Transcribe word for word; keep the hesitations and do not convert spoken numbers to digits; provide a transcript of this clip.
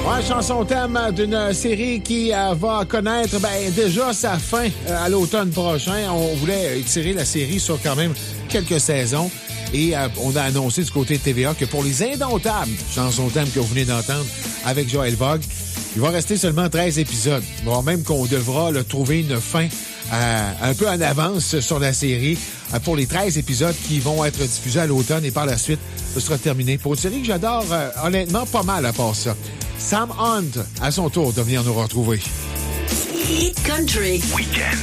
Ouais, chanson thème d'une série qui euh, va connaître ben, déjà sa fin euh, à l'automne prochain. On voulait étirer la série sur quand même quelques saisons. Et euh, on a annoncé du côté de T V A que pour Les Indomptables, chanson thème que vous venez d'entendre avec Joël Vogue, il va rester seulement treize épisodes. Bon, même qu'on devra là, trouver une fin euh, un peu en avance sur la série euh, pour les treize épisodes qui vont être diffusés à l'automne et par la suite, ce sera terminé. Pour une série que j'adore euh, honnêtement pas mal à part ça. Sam Hunt, à son tour, de venir nous retrouver. Hit Country. Weekend.